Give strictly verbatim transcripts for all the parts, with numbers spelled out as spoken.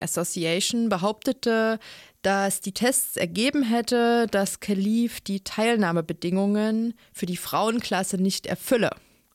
Association behauptete, dass die Tests ergeben hätte, dass Khalif die Teilnahmebedingungen für die Frauenklasse nicht erfülle.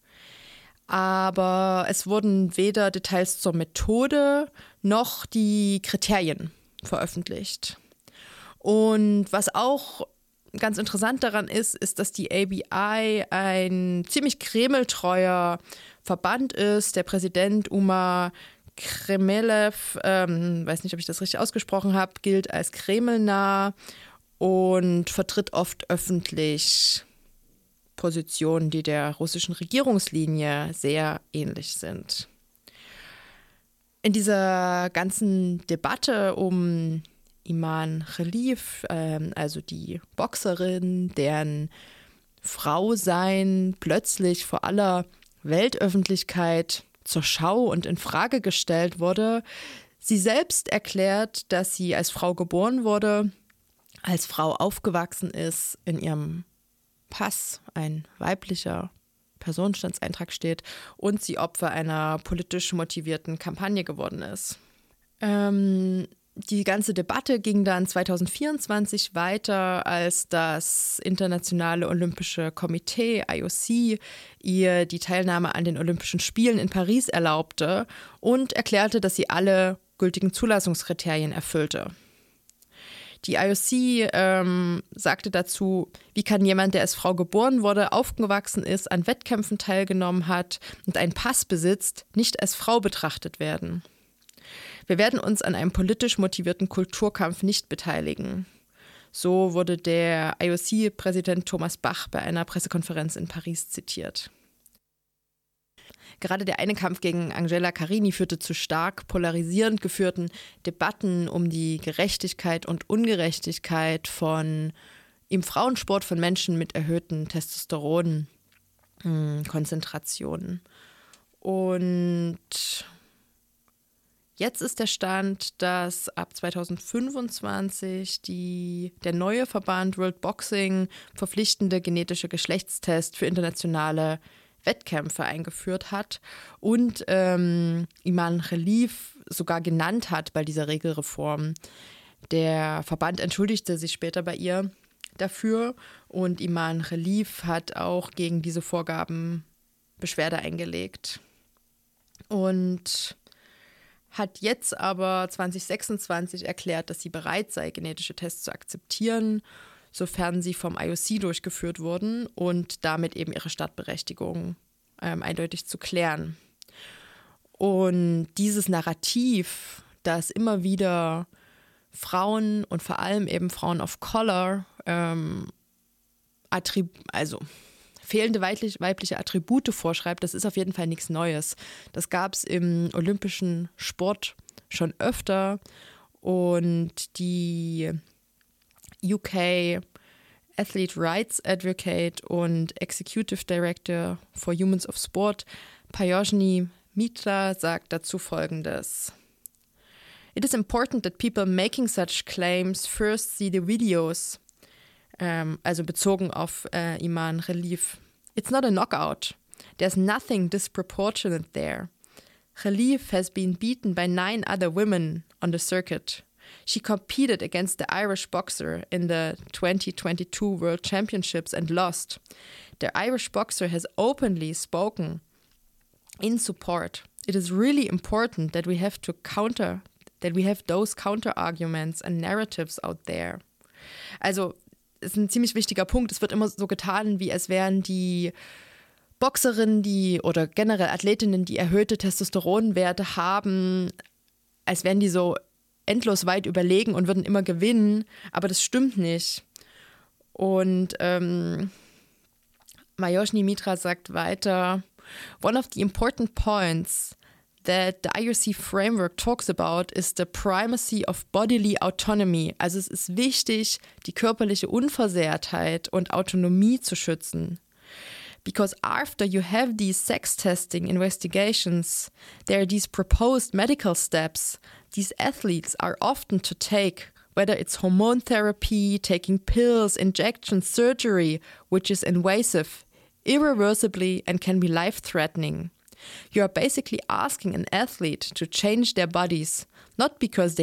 Aber es wurden weder Details zur Methode noch die Kriterien veröffentlicht. Und was auch ganz interessant daran ist, ist, dass die A B I ein ziemlich kremeltreuer Verband ist. Der Präsident Umar Kremelev, ähm, weiß nicht, ob ich das richtig ausgesprochen habe, gilt als kremlnah und vertritt oft öffentlich Positionen, die der russischen Regierungslinie sehr ähnlich sind. In dieser ganzen Debatte um Iman Khalif, ähm, also die Boxerin, deren Frausein plötzlich vor aller Weltöffentlichkeit zur Schau und in Frage gestellt wurde. Sie selbst erklärt, dass sie als Frau geboren wurde, als Frau aufgewachsen ist, in ihrem Pass ein weiblicher Personenstandseintrag steht und sie Opfer einer politisch motivierten Kampagne geworden ist. Ähm, die ganze Debatte ging dann zwanzig vierundzwanzig weiter, als das Internationale Olympische Komitee, I O C, ihr die Teilnahme an den Olympischen Spielen in Paris erlaubte und erklärte, dass sie alle gültigen Zulassungskriterien erfüllte. Die I O C ähm, sagte dazu, wie kann jemand, der als Frau geboren wurde, aufgewachsen ist, an Wettkämpfen teilgenommen hat und einen Pass besitzt, nicht als Frau betrachtet werden. Wir werden uns an einem politisch motivierten Kulturkampf nicht beteiligen. So wurde der I O C-Präsident Thomas Bach bei einer Pressekonferenz in Paris zitiert. Gerade der eine Kampf gegen Angela Carini führte zu stark polarisierend geführten Debatten um die Gerechtigkeit und Ungerechtigkeit von im Frauensport von Menschen mit erhöhten Testosteronkonzentrationen. Und jetzt ist der Stand, dass ab zwanzig fünfundzwanzig die, der neue Verband World Boxing verpflichtende genetische Geschlechtstests für internationale Wettkämpfe eingeführt hat und ähm, Iman Khalif sogar genannt hat bei dieser Regelreform. Der Verband entschuldigte sich später bei ihr dafür und Iman Khalif hat auch gegen diese Vorgaben Beschwerde eingelegt. Und hat jetzt aber zwanzig sechsundzwanzig erklärt, dass sie bereit sei, genetische Tests zu akzeptieren, sofern sie vom I O C durchgeführt wurden und damit eben ihre Startberechtigung ähm, eindeutig zu klären. Und dieses Narrativ, dass immer wieder Frauen und vor allem eben Frauen of Color ähm, Attrib- also fehlende weiblich, weibliche Attribute vorschreibt, das ist auf jeden Fall nichts Neues. Das gab es im olympischen Sport schon öfter und die U K Athlete Rights Advocate und Executive Director for Humans of Sport, Payosni Mitra, sagt dazu Folgendes. It is important that people making such claims first see the videos, um, also bezogen auf uh, Iman Khalif. It's not a knockout. There's nothing disproportionate there. Khalif has been beaten by nine other women on the circuit. She competed against the Irish boxer in the twenty twenty-two World Championships and lost. The Irish boxer has openly spoken in support. It is really important that we have to counter, that we have those counter-arguments and narratives out there. Also, es ist ein ziemlich wichtiger Punkt. Es wird immer so getan, wie es wären die Boxerinnen, die oder generell Athletinnen, die erhöhte Testosteronwerte haben, als wären die so endlos weit überlegen und würden immer gewinnen, aber das stimmt nicht. Und ähm, Payosni Mitra sagt weiter, one of the important points that the I O C framework talks about is the primacy of bodily autonomy. Also es ist wichtig, die körperliche Unversehrtheit und Autonomie zu schützen. Because after you have these sex testing investigations, there are these proposed medical steps these athletes are often to take, whether it's hormone therapy, taking pills, injections, surgery, which is invasive, irreversibly and can be life-threatening. You are basically asking an athlete to change their bodies, not because they